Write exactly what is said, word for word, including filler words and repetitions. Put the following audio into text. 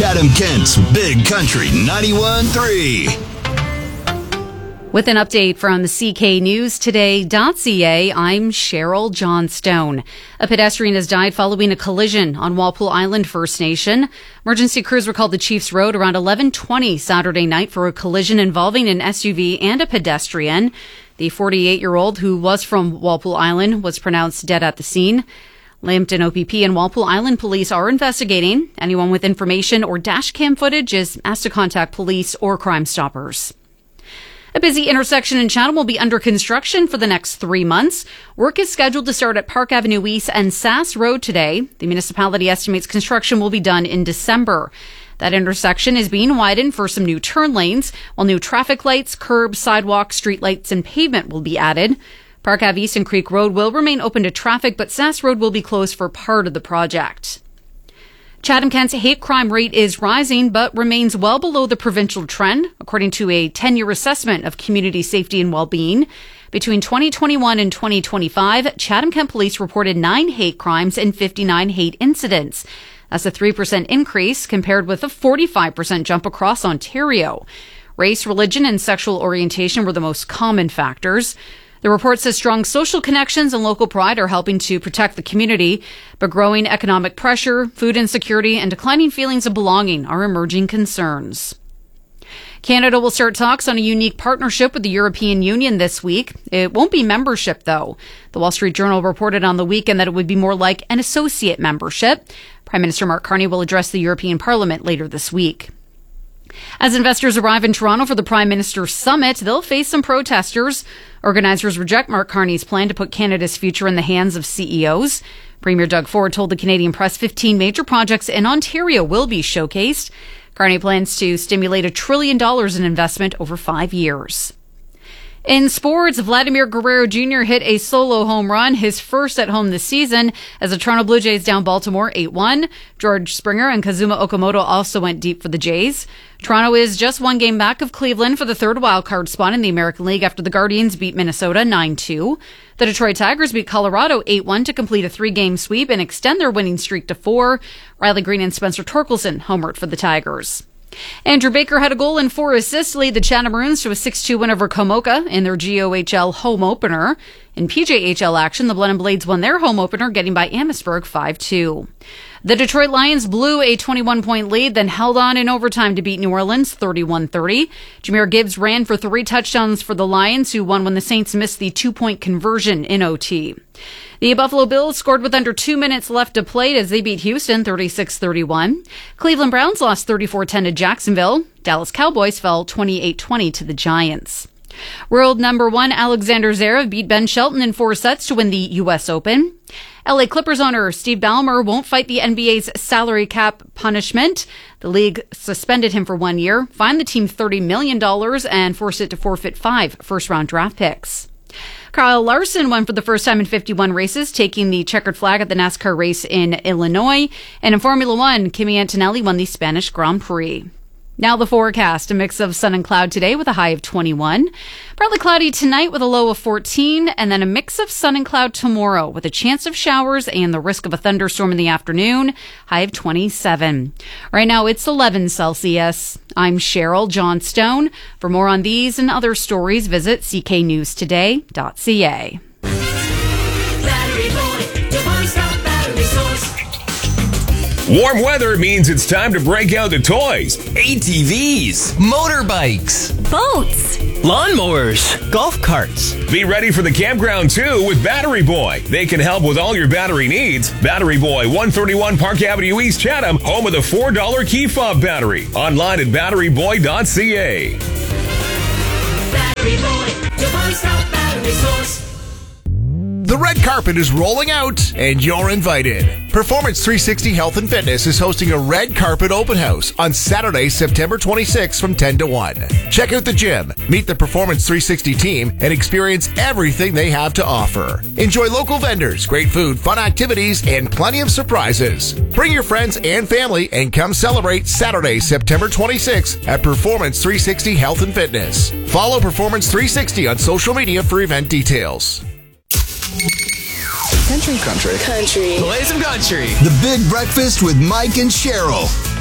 Chatham-Kent's Big Country ninety-one point three. With an update from the C K News Today dot C A, I'm Cheryl Johnstone. A pedestrian has died following a collision on Walpole Island First Nation. Emergency crews were called to Chiefs Road around eleven twenty Saturday night for a collision involving an S U V and a pedestrian. The forty-eight-year-old, who was from Walpole Island, was pronounced dead at the scene. Lambton O P P and Walpole Island Police are investigating. Anyone with information or dash cam footage is asked to contact police or Crime Stoppers. A busy intersection in Chatham will be under construction for the next three months. Work is scheduled to start at Park Avenue East and Sass Road today. The municipality estimates construction will be done in December. That intersection is being widened for some new turn lanes, while new traffic lights, curbs, sidewalks, street lights, and pavement will be added. Park Ave East and Creek Road will remain open to traffic, but Sass Road will be closed for part of the project. Chatham-Kent's hate crime rate is rising, but remains well below the provincial trend, according to a ten-year assessment of community safety and well-being. Between twenty twenty-one and twenty twenty-five, Chatham-Kent Police reported nine hate crimes and fifty-nine hate incidents. That's a three percent increase compared with a forty-five percent jump across Ontario. Race, religion, and sexual orientation were the most common factors. The report says strong social connections and local pride are helping to protect the community, but growing economic pressure, food insecurity, and declining feelings of belonging are emerging concerns. Canada will start talks on a unique partnership with the European Union this week. It won't be membership, though. The Wall Street Journal reported on the weekend that it would be more like an associate membership. Prime Minister Mark Carney will address the European Parliament later this week. As investors arrive in Toronto for the Prime Minister's Summit, they'll face some protesters. Organizers reject Mark Carney's plan to put Canada's future in the hands of C E Os. Premier Doug Ford told the Canadian press fifteen major projects in Ontario will be showcased. Carney plans to stimulate a trillion dollars in investment over five years. In sports, Vladimir Guerrero Junior hit a solo home run, his first at home this season, as the Toronto Blue Jays down Baltimore eight one. George Springer and Kazuma Okamoto also went deep for the Jays. Toronto is just one game back of Cleveland for the third wildcard spot in the American League after the Guardians beat Minnesota nine two. The Detroit Tigers beat Colorado eight one to complete a three-game sweep and extend their winning streak to four. Riley Green and Spencer Torkelson homered for the Tigers. Andrew Baker had a goal and four assists to lead the Chatham Maroons to a six two win over Komoka in their G O H L home opener. In P J H L action, the Blenheim Blades won their home opener, getting by Amherstburg five two. The Detroit Lions blew a twenty-one point lead, then held on in overtime to beat New Orleans thirty-one thirty. Jahmyr Gibbs ran for three touchdowns for the Lions, who won when the Saints missed the two-point conversion in O T. The Buffalo Bills scored with under two minutes left to play as they beat Houston thirty-six thirty-one. Cleveland Browns lost thirty-four ten to Jacksonville. Dallas Cowboys fell twenty-eight twenty to the Giants. World number one Alexander Zverev beat Ben Shelton in four sets to win the U S Open. L A Clippers owner Steve Ballmer won't fight the N B A's salary cap punishment. The league suspended him for one year, fined the team thirty million dollars, and forced it to forfeit five first-round draft picks. Kyle Larson won for the first time in fifty-one races, taking the checkered flag at the NASCAR race in Illinois. And in Formula One, Kimi Antonelli won the Spanish Grand Prix. Now the forecast, a mix of sun and cloud today with a high of twenty-one. Partly cloudy tonight with a low of fourteen, and then a mix of sun and cloud tomorrow with a chance of showers and the risk of a thunderstorm in the afternoon, high of twenty-seven. Right now it's eleven Celsius. I'm Cheryl Johnstone. For more on these and other stories, visit c k news today dot c a. Warm weather means it's time to break out the toys. A T Vs, motorbikes, boats, lawnmowers, golf carts. Be ready for the campground too with Battery Boy. They can help with all your battery needs. Battery Boy, one thirty-one Park Avenue East, Chatham, home of the four dollar key fob battery. Online at battery boy dot c a. Battery Boy, your one-stop battery source. The red carpet is rolling out, and you're invited. Performance three sixty Health and Fitness is hosting a red carpet open house on Saturday, September twenty-sixth from ten to one. Check out the gym, meet the Performance three sixty team, and experience everything they have to offer. Enjoy local vendors, great food, fun activities, and plenty of surprises. Bring your friends and family and come celebrate Saturday, September twenty-sixth at Performance three sixty Health and Fitness. Follow Performance three sixty on social media for event details. Country. Country. Country. Play some country. The Big Breakfast with Mike and Cheryl.